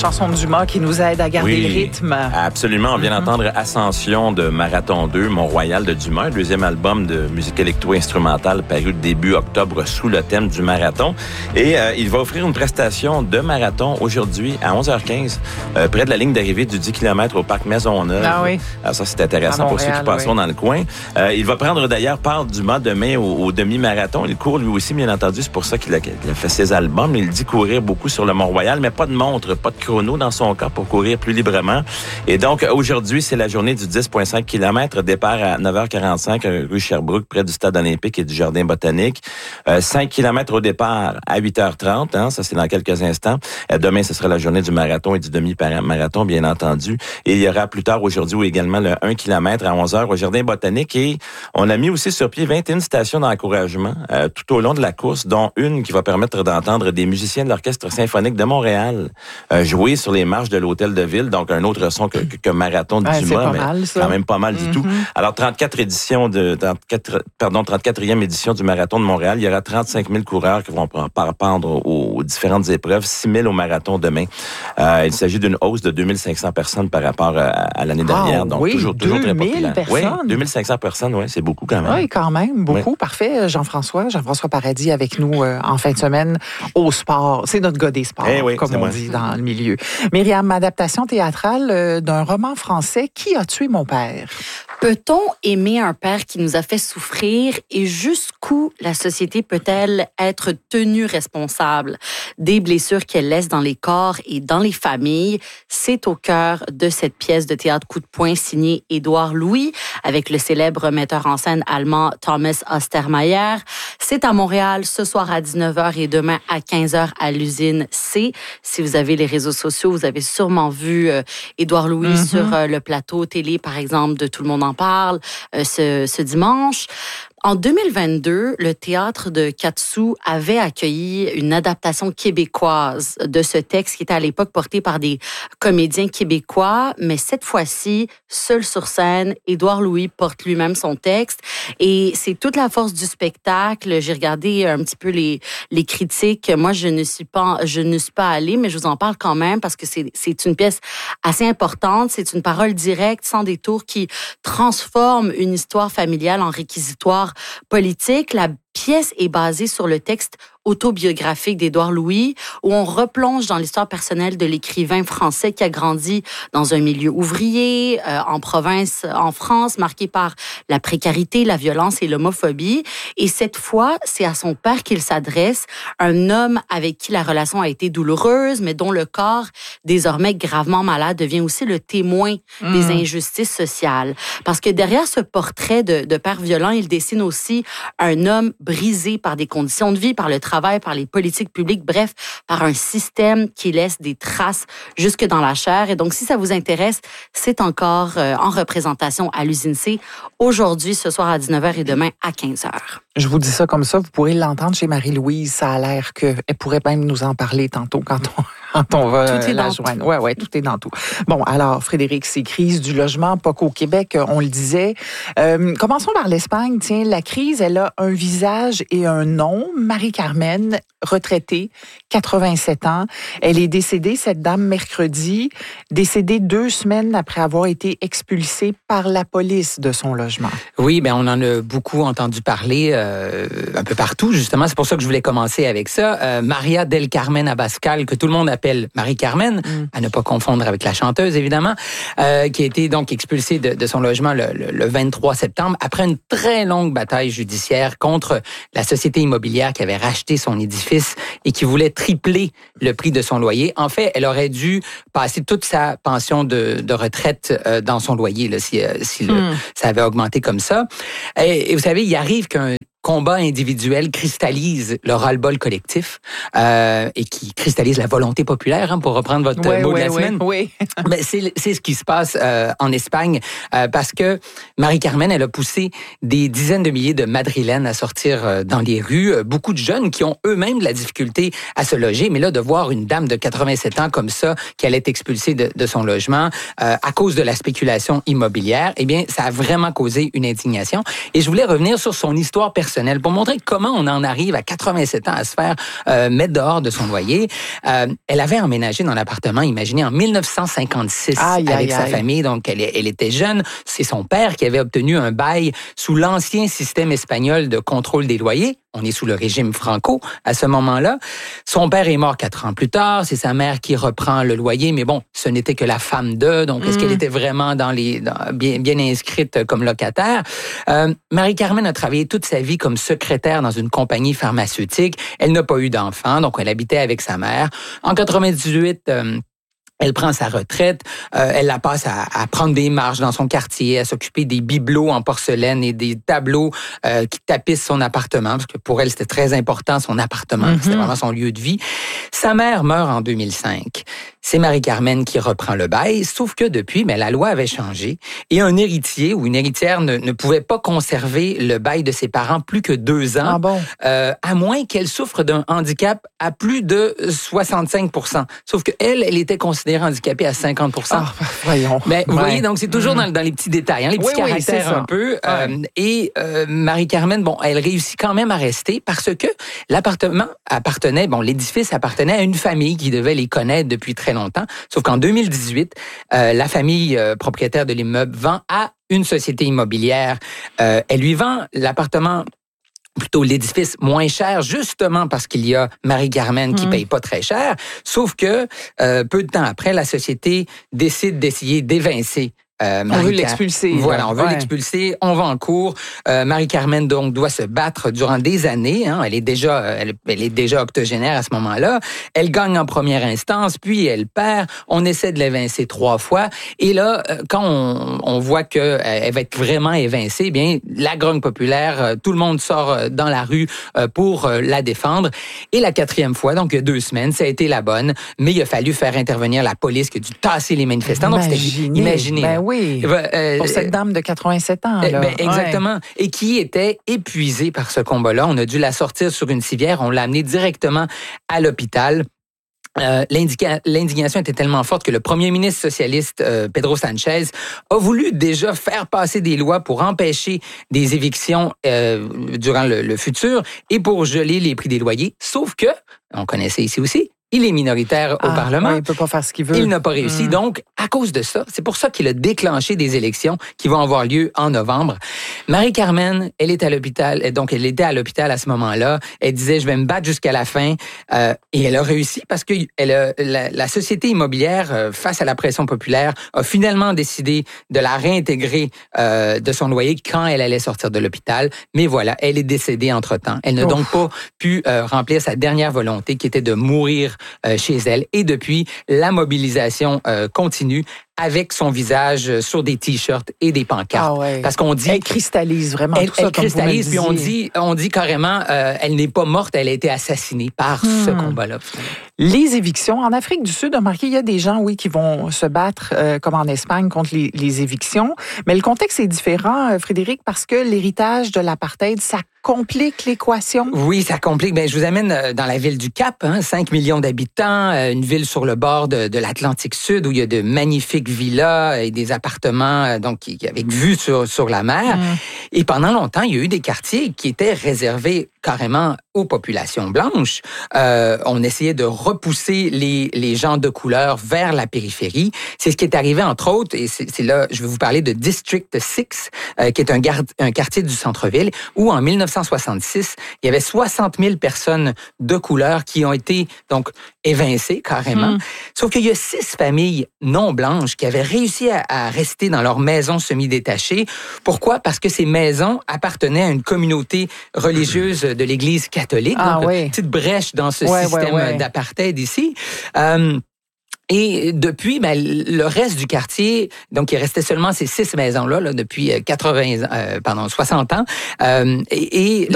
chanson de Dumas qui nous aide à garder le rythme. Absolument. On vient d'entendre Ascension de Marathon 2, Mont-Royal de Dumas, un deuxième album de musique électro-instrumentale paru début octobre sous le thème du marathon. Et il va offrir une prestation de marathon aujourd'hui à 11h15, près de la ligne d'arrivée du 10 km au parc Maisonneuve. Ah oui. Alors ça, c'est intéressant pour ceux qui passeront dans le coin. Il va prendre d'ailleurs part Dumas demain au demi-marathon. Il court lui aussi, bien entendu. C'est pour ça qu'il a fait ses albums. Il dit courir beaucoup sur le Mont-Royal, mais pas de montre, pas de chrono dans son cas pour courir plus librement. Et donc, aujourd'hui, c'est la journée du 10,5 km. Départ à 9h45, rue Sherbrooke, près du Stade olympique et du Jardin botanique. 5 km au départ à 8h30. Hein, ça, c'est dans quelques instants. Demain, ce sera la journée du marathon et du demi-marathon, bien entendu. Et il y aura plus tard aujourd'hui également le 1 km à 11h au Jardin botanique. Et on a mis aussi sur pied 21 stations d'encouragement tout au long de la course, dont une qui va permettre d'entendre des musiciens de l'Orchestre symphonique de Montréal jouer sur les marches de l'Hôtel de Ville. Donc, un autre son que Marathon de Dumas, mais mal, quand même pas mal du tout. Alors, 34e édition du Marathon de Montréal. Il y aura 35 000 coureurs qui vont prendre aux différentes épreuves, 6 000 au marathon demain. Il s'agit d'une hausse de 2500 personnes par rapport à l'année dernière. Donc, toujours très populaire. Personnes? Oui, 2500 personnes, oui, c'est beaucoup quand même. Oui, quand même, beaucoup. Oui. Parfait. Jean-François Paradis avec nous en fin de semaine au sport. C'est notre gars des sports, comme on dit dans le milieu. Myriam, adaptation théâtrale d'un roman français, Qui a tué mon père? Peut-on aimer un père qui nous a fait souffrir et jusqu'où la société peut-elle être tenue responsable des blessures qu'elle laisse dans les corps et dans les familles? C'est au cœur de cette pièce de théâtre coup de poing signée Édouard Louis avec le célèbre metteur en scène allemand Thomas Ostermayer. C'est à Montréal ce soir à 19h et demain à 15h à l'usine C. Si vous avez les réseaux sociaux, vous avez sûrement vu Édouard Louis sur le plateau télé, par exemple, de Tout le monde en parle ce dimanche. En 2022, le théâtre de Katsu avait accueilli une adaptation québécoise de ce texte qui était à l'époque porté par des comédiens québécois, mais cette fois-ci, seul sur scène, Édouard Louis porte lui-même son texte et c'est toute la force du spectacle. J'ai regardé un petit peu les critiques. Moi, je ne suis pas allée, mais je vous en parle quand même parce que c'est une pièce assez importante. C'est une parole directe, sans détour, qui transforme une histoire familiale en réquisitoire politique. La pièce est basée sur le texte autobiographique d'Édouard Louis, où on replonge dans l'histoire personnelle de l'écrivain français qui a grandi dans un milieu ouvrier, en province, en France, marqué par la précarité, la violence et l'homophobie. Et cette fois, c'est à son père qu'il s'adresse, un homme avec qui la relation a été douloureuse, mais dont le corps, désormais gravement malade, devient aussi le témoin des injustices sociales. Parce que derrière ce portrait de père violent, il dessine aussi un homme brisé par des conditions de vie, par le travail, par les politiques publiques, bref, par un système qui laisse des traces jusque dans la chair. Et donc, si ça vous intéresse, c'est encore en représentation à l'usine C, aujourd'hui, ce soir à 19h et demain à 15h. Je vous dis ça comme ça, vous pourrez l'entendre chez Marie-Louise. Ça a l'air qu'elle pourrait même nous en parler tantôt quand on va la joindre. Oui, tout est dans tout. Bon, alors, Frédéric, c'est crise du logement, pas qu'au Québec, on le disait. Commençons par l'Espagne. Tiens, la crise, elle a un visage et un nom. Marie-Carmen, retraitée, 87 ans. Elle est décédée, cette dame, mercredi, décédée 2 semaines après avoir été expulsée par la police de son logement. Oui, bien, on en a beaucoup entendu parler un peu partout, justement. C'est pour ça que je voulais commencer avec ça. Maria del Carmen Abascal, que tout le monde appelle Marie-Carmen, à ne pas confondre avec la chanteuse, évidemment, qui a été donc expulsée de son logement le 23 septembre après une très longue bataille judiciaire contre la société immobilière qui avait racheté son édifice et qui voulait tripler le prix de son loyer. En fait, elle aurait dû passer toute sa pension de retraite dans son loyer là, si ça avait augmenté comme ça. Et vous savez, il arrive qu'un combat individuel cristallise le ras-le-bol collectif et qui cristallise la volonté populaire, pour reprendre votre mot de la semaine. Oui. Ben, c'est ce qui se passe en Espagne parce que Marie-Carmen, elle a poussé des dizaines de milliers de Madrilènes à sortir dans les rues. Beaucoup de jeunes qui ont eux-mêmes de la difficulté à se loger. Mais là, de voir une dame de 87 ans comme ça, qui allait être expulsée de son logement à cause de la spéculation immobilière, eh bien, ça a vraiment causé une indignation. Et je voulais revenir sur son histoire personnelle personnel pour montrer comment on en arrive à 87 ans à se faire mettre dehors de son loyer. Elle avait emménagé dans l'appartement, imaginez, en 1956 avec sa famille. Donc, elle était jeune. C'est son père qui avait obtenu un bail sous l'ancien système espagnol de contrôle des loyers. On est sous le régime Franco à ce moment-là. Son père est mort 4 ans plus tard. C'est sa mère qui reprend le loyer. Mais bon, ce n'était que la femme d'eux. Donc, est-ce qu'elle était vraiment bien inscrite comme locataire? Marie-Carmen a travaillé toute sa vie comme secrétaire dans une compagnie pharmaceutique. Elle n'a pas eu d'enfant, donc elle habitait avec sa mère. En 98, elle prend sa retraite, elle la passe à prendre des marches dans son quartier, à s'occuper des bibelots en porcelaine et des tableaux qui tapissent son appartement, parce que pour elle, c'était très important, son appartement, c'était vraiment son lieu de vie. Sa mère meurt en 2005. C'est Marie-Carmen qui reprend le bail, sauf que depuis, la loi avait changé et un héritier ou une héritière ne pouvait pas conserver le bail de ses parents plus que 2 ans, à moins qu'elle souffre d'un handicap à plus de 65%. Sauf qu'elle était considérée handicapée à 50%. Voyons. Mais vous voyez, donc c'est toujours dans les petits détails, les petits caractères un peu. Et Marie-Carmen, elle réussit quand même à rester parce que l'appartement appartenait, l'édifice appartenait à une famille qui devait les connaître depuis très longtemps. Sauf qu'en 2018, la famille propriétaire de l'immeuble vend à une société immobilière. Elle lui vend l'appartement, plutôt l'édifice, moins cher, justement parce qu'il y a Marie-Carmen qui paye pas très cher. Sauf que peu de temps après, la société décide d'essayer d'évincer on veut l'expulser. Voilà, on veut l'expulser. On va en cours. Marie-Carmen, donc, doit se battre durant des années. Elle est déjà octogénaire à ce moment-là. Elle gagne en première instance, puis elle perd. On essaie de l'évincer 3 fois. Et là, quand on voit qu'elle va être vraiment évincée, bien, la grogne populaire, tout le monde sort dans la rue pour la défendre. Et la 4e fois, donc il y a 2 semaines, ça a été la bonne, mais il a fallu faire intervenir la police qui a dû tasser les manifestants. Donc, imaginez. Oui, pour cette dame de 87 ans. Là. Exactement. Et qui était épuisée par ce combat-là. On a dû la sortir sur une civière. On l'a amenée directement à l'hôpital. L'indignation était tellement forte que le premier ministre socialiste, Pedro Sanchez, a voulu déjà faire passer des lois pour empêcher des évictions durant le futur et pour geler les prix des loyers. Sauf que, on connaissait ici aussi, il est minoritaire au Parlement. Oui, il peut pas faire ce qu'il veut. Il n'a pas réussi. Donc, à cause de ça, c'est pour ça qu'il a déclenché des élections qui vont avoir lieu en novembre. Marie-Carmen, elle est à l'hôpital. Donc, elle était à l'hôpital à ce moment-là. Elle disait, je vais me battre jusqu'à la fin. Et elle a réussi parce que la société immobilière, face à la pression populaire, a finalement décidé de la réintégrer de son loyer quand elle allait sortir de l'hôpital. Mais voilà, elle est décédée entre-temps. Elle n'a donc pas pu remplir sa dernière volonté qui était de mourir chez elle. Et depuis, la mobilisation continue avec son visage sur des t-shirts et des pancartes. Parce qu'on dit... Elle cristallise vraiment tout ça, elle cristallise, puis on dit carrément, elle n'est pas morte, elle a été assassinée par ce combat-là. Les évictions. En Afrique du Sud, remarquez, il y a des gens, qui vont se battre, comme en Espagne, contre les évictions. Mais le contexte est différent, Frédéric, parce que l'héritage de l'apartheid, ça complique l'équation? Oui, ça complique. Je vous amène dans la ville du Cap, 5 millions d'habitants, une ville sur le bord de l'Atlantique Sud où il y a de magnifiques villas et des appartements donc avec vue sur la mer. Et pendant longtemps, il y a eu des quartiers qui étaient réservés carrément aux populations blanches. On essayait de repousser les gens de couleur vers la périphérie. C'est ce qui est arrivé, entre autres, et c'est là, je vais vous parler de District 6, qui est un quartier du centre-ville, où en 1966, il y avait 60 000 personnes de couleur qui ont été donc évincées carrément. Sauf qu'il y a 6 familles non blanches qui avaient réussi à rester dans leur maison semi-détachée. Pourquoi? Parce que ces maisons appartenaient à une communauté religieuse de l'Église catholique. Donc, une petite brèche dans ce système d'apartheid ici. Et depuis, le reste du quartier, donc il restait seulement ces 6 maisons-là depuis 60 ans.